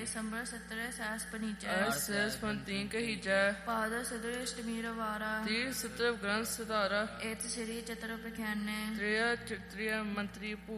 ਸੰਭਰ ਸਤਰੇ ਸਹਿਸ ਪਨੀਚੈ ਸਹਿਸ ਪੰਤੀ ਕਹੀਜੈ ਪਾਦ ਸਦਰੇ ਅਸ਼ਟਮੀਰ ਵਾਰਾ ਤੀਰ ਸਤਰ ਗ੍ਰੰਥ ਸਧਾਰਾ ਏਤ ਸ੍ਰੀ ਚਤਰ ਪਖਿਆਨੇ ਤ੍ਰਿਆ ਚਿਤ੍ਰਿਆ ਮੰਤਰੀ ਭੂ